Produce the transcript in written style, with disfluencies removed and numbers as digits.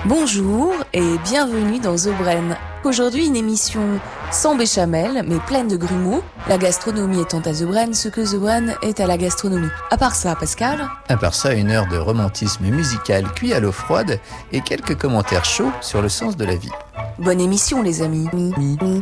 Bonjour et bienvenue dans The Brain. Aujourd'hui, une émission sans béchamel, mais pleine de grumeaux. La gastronomie étant à The Brain ce que The Brain est à la gastronomie. À part ça, Pascal? À part ça, une heure de romantisme musical cuit à l'eau froide et quelques commentaires chauds sur le sens de la vie. Bonne émission, les amis.